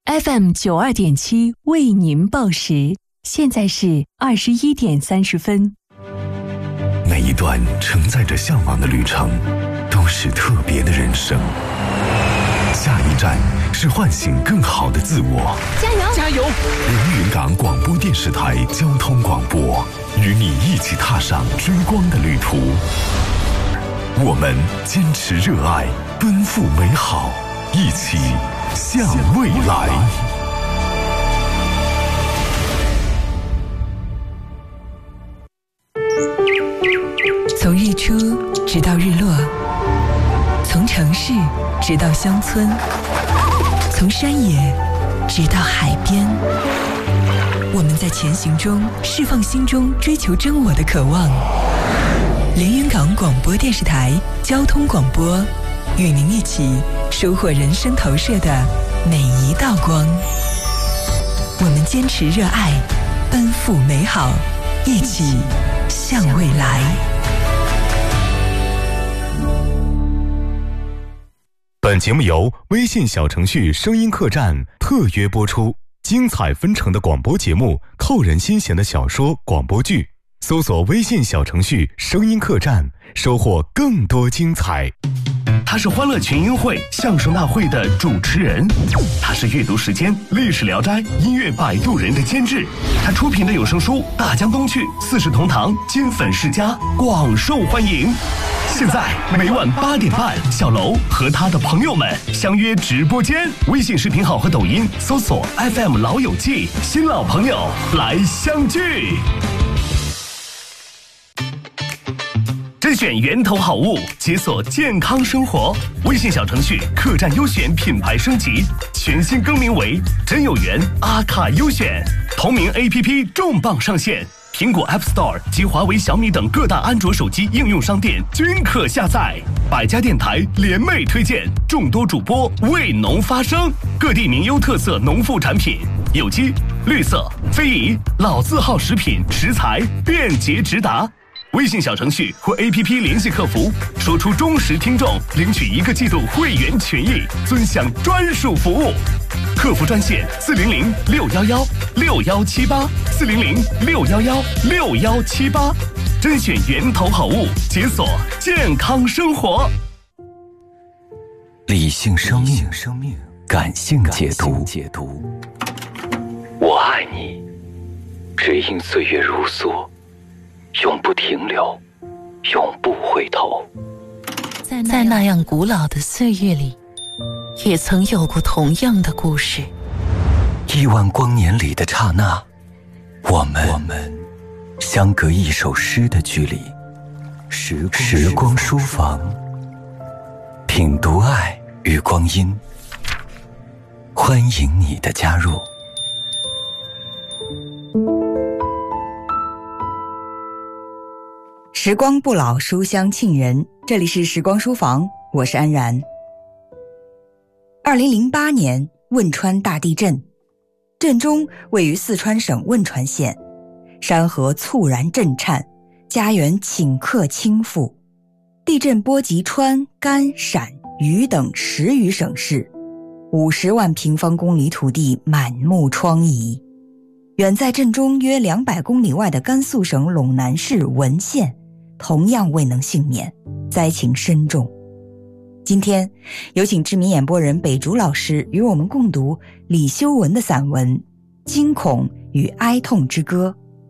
FM92.7为您报时，现在是21点30分。 每一段承载着向往的旅程，都是特别的人生。下一站是唤醒更好的自我。 加油！加油！ 连云港广播电视台交通广播，与你一起踏上追光的旅途。我们坚持热爱，奔赴美好，一起向未来。 从日出直到日落，从城市直到乡村，从山野直到海边，我们在前行中释放心中追求真我的渴望。连云港广播电视台交通广播，与您一起收获人生投射的每一道光。我们坚持热爱，奔赴美好，一起向未来。 本节目由微信小程序声音客栈特约播出，精彩纷呈的广播节目，扣人心弦的小说广播剧，搜索微信小程序声音客栈，收获更多精彩。 他是欢乐群英会相声大会的主持人，他是阅读时间历史聊斋音乐摆渡人的监制，他出品的有声书《大江东去》四世同堂金粉世家广受欢迎。现在每晚8点半，小楼和他的朋友们相约直播间，微信视频号和抖音搜索 FM 老友记，新老朋友来相聚。甄选源头好物，解锁健康生活。微信小程序客栈优选品牌升级，全新更名为真有缘阿卡优选。同名 APP 重磅上线，苹果 App Store 及华为、小米等各大安卓手机应用商店均可下载。百家电台联袂推荐，众多主播为农发声，各地名优特色农副产品，有机、绿色、非遗、老字号食品食材便捷直达。微信小程序或 APP 联系客服，说出忠实听众，领取1个季度会员权益，尊享专属服务。客服专线400-611-6178，400-611-6178，甄选源头好物，解锁健康生活。 理性生命，感性解读。我爱你，只因岁月如梭，永不停留，永不回头。 在那样古老的岁月里，也曾有过同样的故事。 亿万光年里的刹那，我们相隔一首诗的距离。时光书房，品读爱与光阴，欢迎你的加入。 时光不老，书香沁人。这里是时光书房，我是安然。2008年汶川大地震，震中位于四川省汶川县，山河猝然震颤，家园顷刻倾覆。地震波及川、甘、陕、渝等10余省市，50万平方公里土地满目疮痍。远在震中约200公里外的甘肃省陇南市文县同样未能幸免，灾情深重。今天有请知名演播人北竹老师与我们共读李修文的散文《惊恐与哀痛之歌》。